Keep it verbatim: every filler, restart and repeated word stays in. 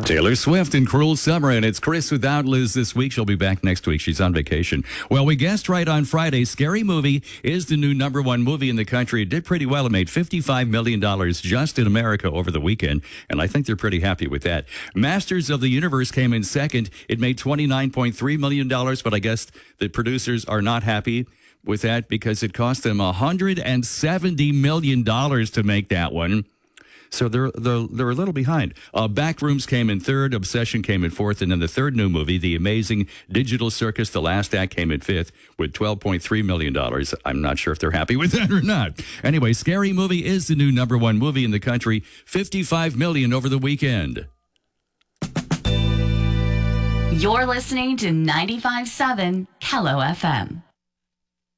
Taylor Swift and Cruel Summer, and it's Chris without Liz this week. She'll be back next week. She's on vacation. Well, we guessed right on Friday. Scary Movie is the new number one movie in the country. It did pretty well. It made fifty-five million dollars just in America over the weekend, and I think they're pretty happy with that. Masters of the Universe came in second. It made twenty-nine point three million dollars, but I guess the producers are not happy with that because it cost them one hundred seventy million dollars to make that one. So they're, they're, they're a little behind. Uh, Backrooms came in third. Obsession came in fourth. And then the third new movie, The Amazing Digital Circus, The Last Act, came in fifth with twelve point three million dollars. I'm not sure if they're happy with that or not. Anyway, Scary Movie is the new number one movie in the country. fifty-five million dollars over the weekend. You're listening to ninety-five point seven Hello F M.